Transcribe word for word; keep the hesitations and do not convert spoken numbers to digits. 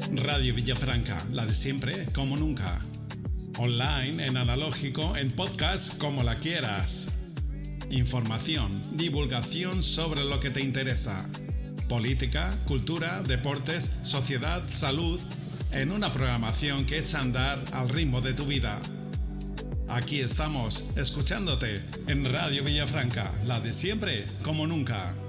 Radio Villafranca, la de siempre como nunca. Online, en analógico, en podcast, como la quieras. Información, divulgación sobre lo que te interesa. Política, cultura, deportes, sociedad, salud, en una programación que echa a andar al ritmo de tu vida. Aquí estamos, escuchándote en Radio Villafranca, la de siempre como nunca.